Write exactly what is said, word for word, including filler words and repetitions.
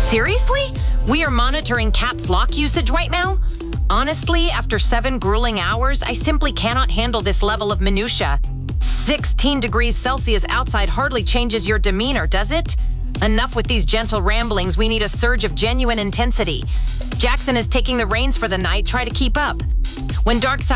Seriously? We are monitoring caps lock usage right now? Honestly, after seven grueling hours, I simply cannot handle this level of minutia. sixteen degrees Celsius outside hardly changes your demeanor, does it? Enough with these gentle ramblings. We need a surge of genuine intensity. Jackson is taking the reins for the night. Try to keep up. When Darkseid